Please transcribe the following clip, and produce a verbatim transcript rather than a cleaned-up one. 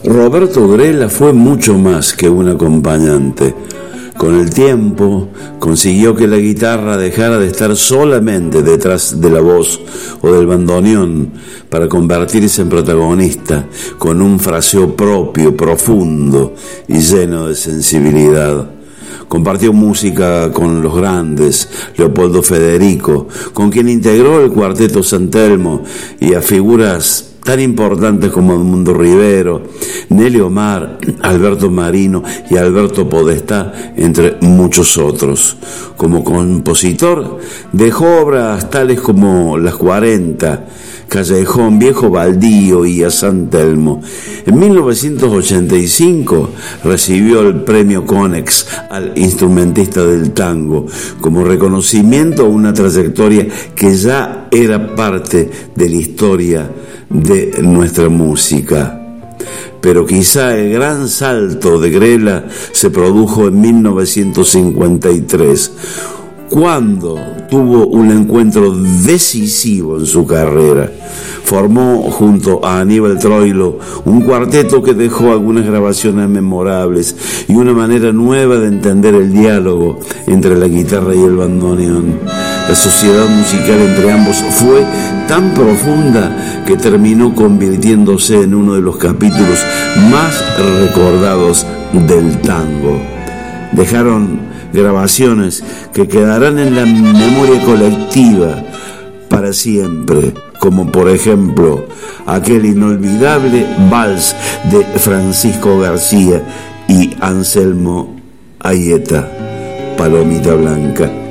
Roberto Grela fue mucho más que un acompañante. Con el tiempo consiguió que la guitarra dejara de estar solamente detrás de la voz o del bandoneón para convertirse en protagonista con un fraseo propio, profundo y lleno de sensibilidad. Compartió música con los grandes, Leopoldo Federico, con quien integró el Cuarteto San Telmo, y a figuras tan importantes como Edmundo Rivero, Nelly Omar, Alberto Marino y Alberto Podestá, entre muchos otros. Como compositor dejó obras tales como Las cuarenta, Callejón, Viejo Baldío y A San Telmo. En mil novecientos ochenta y cinco recibió el premio Conex al instrumentista del tango, como reconocimiento a una trayectoria que ya era parte de la historia de nuestra música. Pero quizá el gran salto de Grela se produjo en mil novecientos cincuenta y tres, cuando tuvo un encuentro decisivo en su carrera. Formó junto a Aníbal Troilo un cuarteto que dejó algunas grabaciones memorables y una manera nueva de entender el diálogo entre la guitarra y el bandoneón. La sociedad musical entre ambos fue tan profunda que terminó convirtiéndose en uno de los capítulos más recordados del tango. Dejaron grabaciones que quedarán en la memoria colectiva para siempre, como por ejemplo aquel inolvidable vals de Francisco García y Anselmo Aieta, Palomita Blanca.